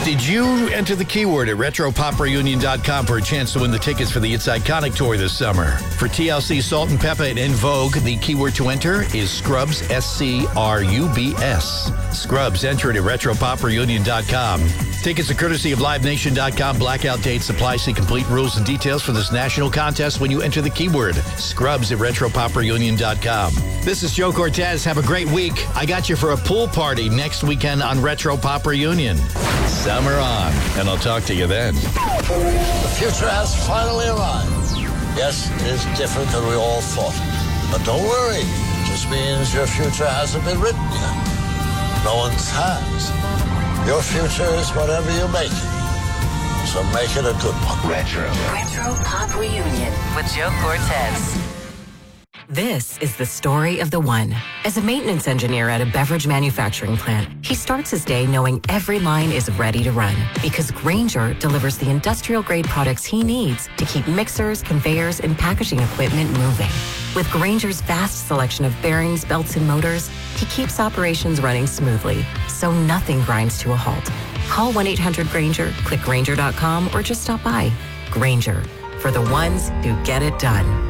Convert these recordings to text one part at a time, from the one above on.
Did you enter the keyword at RetroPopReunion.com for a chance to win the tickets for the It's Iconic tour this summer? For TLC, Salt and Peppa, and En Vogue, the keyword to enter is Scrubs, S-C-R-U-B-S. Scrubs, enter it at RetroPopReunion.com. Tickets are courtesy of LiveNation.com. Blackout dates supply. See complete rules and details for this national contest when you enter the keyword Scrubs at RetroPopReunion.com. This is Joe Cortez. Have a great week. I got you for a pool party next weekend on Retro Pop Reunion. Summer on, and I'll talk to you then. The future has finally arrived. Yes, it is different than we all thought. But don't worry, it just means your future hasn't been written yet. No one's has. Your future is whatever you make it. So make it a good one. Retro Pop Reunion with Joe Cortez. This is the story of the one. As a maintenance engineer at a beverage manufacturing plant, he starts his day knowing every line is ready to run because Grainger delivers the industrial-grade products he needs to keep mixers, conveyors, and packaging equipment moving. With Grainger's vast selection of bearings, belts, and motors, he keeps operations running smoothly, so nothing grinds to a halt. Call 1-800-GRAINGER, click Grainger.com, or just stop by. Grainger, for the ones who get it done.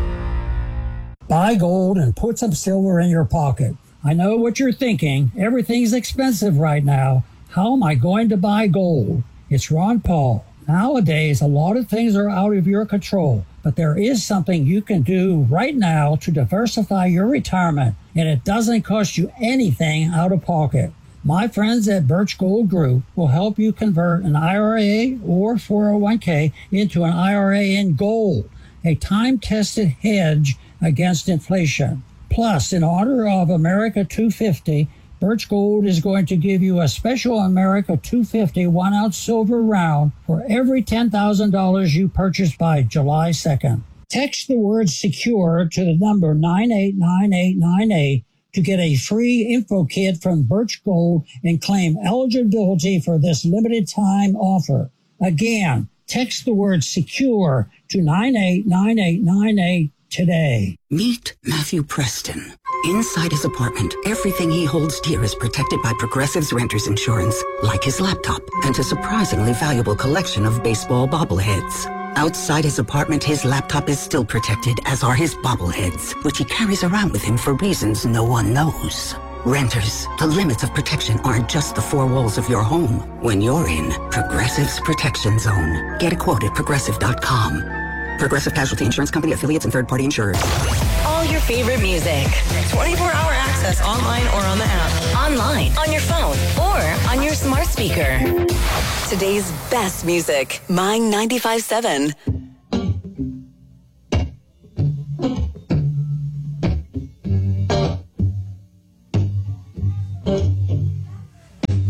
Buy gold and put some silver in your pocket. I know what you're thinking. Everything's expensive right now. How am I going to buy gold? It's Ron Paul. Nowadays, a lot of things are out of your control, but there is something you can do right now to diversify your retirement, and it doesn't cost you anything out of pocket. My friends at Birch Gold Group will help you convert an IRA or 401k into an IRA in gold, a time-tested hedge against inflation. Plus, in honor of America 250, Birch Gold is going to give you a special America 250 1-ounce silver round for every $10,000 you purchase by July 2nd. Text the word SECURE to the number 989898 to get a free info kit from Birch Gold and claim eligibility for this limited time offer. Again, text the word SECURE to 989898 today. Meet Matthew Preston. Inside his apartment, everything he holds dear is protected by Progressive's Renter's Insurance, like his laptop and a surprisingly valuable collection of baseball bobbleheads. Outside his apartment, his laptop is still protected, as are his bobbleheads, which he carries around with him for reasons no one knows. Renters, the limits of protection aren't just the four walls of your home. When you're in Progressive's Protection Zone, get a quote at Progressive.com. Progressive Casualty Insurance Company, affiliates, and third-party insurers. All your favorite music. 24-hour access online or on the app. Online, on your phone, or on your smart speaker. Today's best music. Mine 95.7.